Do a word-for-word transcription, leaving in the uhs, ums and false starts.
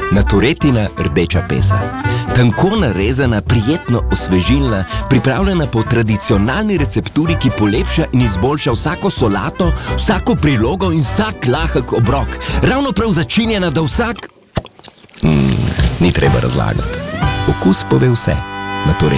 Naturetina rdeča pesa. Tanko narezana, prijetno osvežilna, pripravljena po tradicionalni recepturi, ki polepša in izboljša vsako solato, vsako prilogo in vsak lahek obrok. Ravno prav začinjena, da vsak... Mm, ni treba razlagati. Okus pove vse. Naturetina.